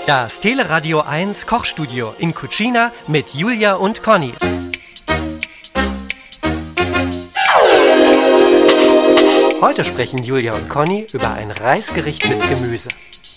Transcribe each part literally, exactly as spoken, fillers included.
Das Teleradio eins Kochstudio in Cucina mit Julia und Conny. Heute sprechen Julia und Conny über ein Reisgericht mit Gemüse.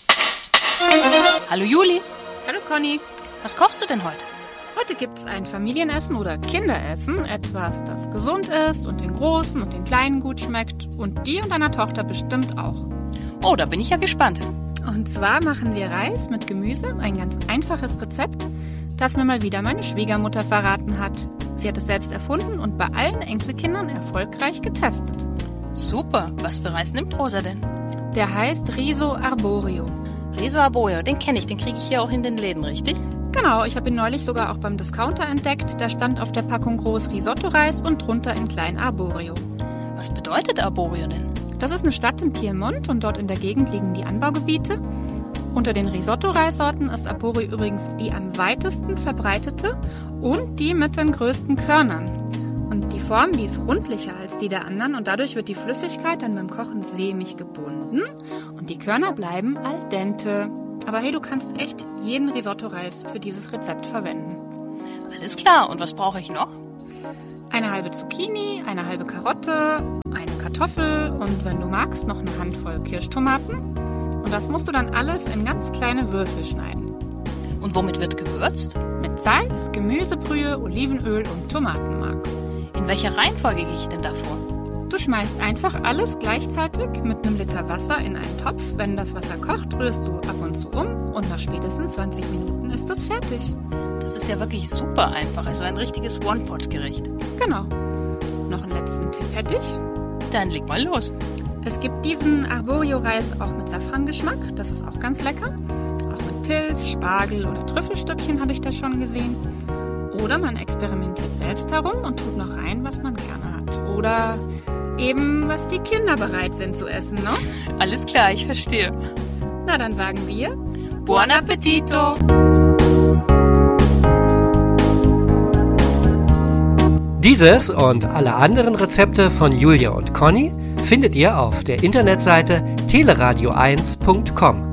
Hallo Juli. Hallo Conny. Was kochst du denn heute? Heute gibt's ein Familienessen oder Kinderessen, etwas, das gesund ist und den Großen und den Kleinen gut schmeckt und dir und deiner Tochter bestimmt auch. Oh, da bin ich ja gespannt. Und zwar machen wir Reis mit Gemüse, ein ganz einfaches Rezept, das mir mal wieder meine Schwiegermutter verraten hat. Sie hat es selbst erfunden und bei allen Enkelkindern erfolgreich getestet. Super, was für Reis nimmt Rosa denn? Der heißt Riso Arborio. Riso Arborio, den kenne ich, den kriege ich hier auch in den Läden, richtig? Genau, ich habe ihn neulich sogar auch beim Discounter entdeckt. Da stand auf der Packung groß Risotto-Reis und drunter in klein Arborio. Was bedeutet Arborio denn? Das ist eine Stadt im Piemont und dort in der Gegend liegen die Anbaugebiete. Unter den Risotto-Reissorten ist Arborio übrigens die am weitesten verbreitete und die mit den größten Körnern. Und die Form, die ist rundlicher als die der anderen und dadurch wird die Flüssigkeit dann beim Kochen sämig gebunden und die Körner bleiben al dente. Aber hey, du kannst echt jeden Risotto-Reis für dieses Rezept verwenden. Alles klar, und was brauche ich noch? Eine halbe Zucchini, eine halbe Karotte, eine Kartoffel und wenn du magst, noch eine Handvoll Kirschtomaten. Und das musst du dann alles in ganz kleine Würfel schneiden. Und womit wird gewürzt? Mit Salz, Gemüsebrühe, Olivenöl und Tomatenmark. In welcher Reihenfolge gehe ich denn da vor? Du schmeißt einfach alles gleichzeitig mit einem Liter Wasser in einen Topf. Wenn das Wasser kocht, rührst du ab und zu um und nach spätestens zwanzig Minuten ist es fertig. Das ist ja wirklich super einfach, also ein richtiges One-Pot-Gericht. Genau. Noch einen letzten Tipp hätte ich. Dann leg mal los. Es gibt diesen Arborio-Reis auch mit Safrangeschmack, das ist auch ganz lecker. Auch mit Pilz, Spargel oder Trüffelstückchen habe ich das schon gesehen. Oder man experimentiert selbst herum und tut noch rein, was man gerne hat. Oder eben, was die Kinder bereit sind zu essen, ne? Alles klar, ich verstehe. Na, dann sagen wir Buon appetito! Dieses und alle anderen Rezepte von Julia und Conny findet ihr auf der Internetseite teleradio eins punkt com.